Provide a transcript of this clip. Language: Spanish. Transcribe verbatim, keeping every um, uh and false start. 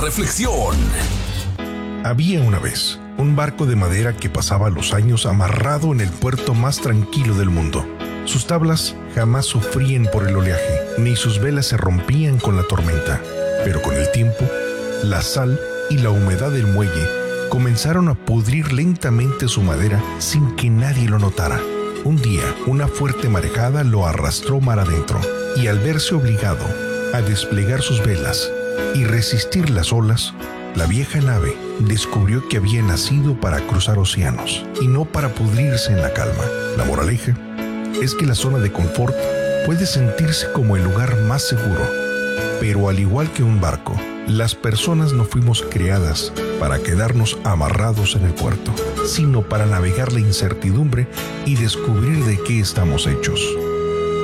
Reflexión. Había una vez un barco de madera que pasaba los años amarrado en el puerto más tranquilo del mundo. Sus tablas jamás sufrían por el oleaje, ni sus velas se rompían con la tormenta. Pero con el tiempo, la sal y la humedad del muelle comenzaron a pudrir lentamente su madera sin que nadie lo notara. Un día, una fuerte marejada lo arrastró mar adentro, y al verse obligado a desplegar sus velas y resistir las olas, la vieja nave descubrió que había nacido para cruzar océanos y no para pudrirse en la calma. La moraleja es que la zona de confort puede sentirse como el lugar más seguro, pero al igual que un barco, las personas no fuimos creadas para quedarnos amarrados en el puerto, sino para navegar la incertidumbre y descubrir de qué estamos hechos.